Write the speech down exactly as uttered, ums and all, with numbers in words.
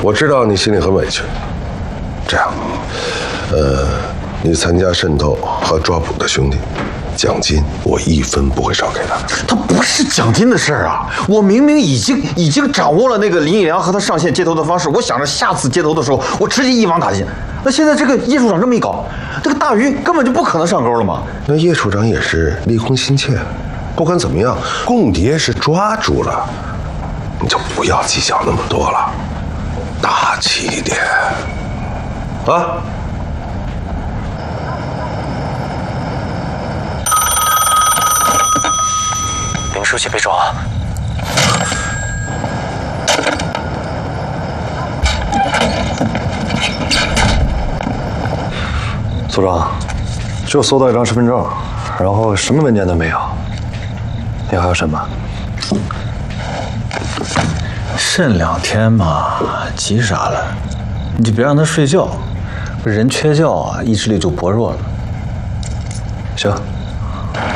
我知道你心里很委屈。这样，呃，你参加渗透和抓捕的兄弟，奖金我一分不会少给他。 他不是奖金的事儿啊！我明明已经已经掌握了那个林以良和他上线接头的方式，我想着下次接头的时候，我直接一网打尽。那现在这个叶处长这么一搞，这个大鱼根本就不可能上钩了嘛。 那叶处长也是立功心切，不管怎么样，共谍是抓住了，你就不要计较那么多了，大气一点，啊。 林书记被抓。 组长，就搜到一张身份证，然后什么文件都没有。你还要审吗？ 审两天嘛，急啥了？你就别让他睡觉，人缺觉啊，意志力就薄弱了。 行。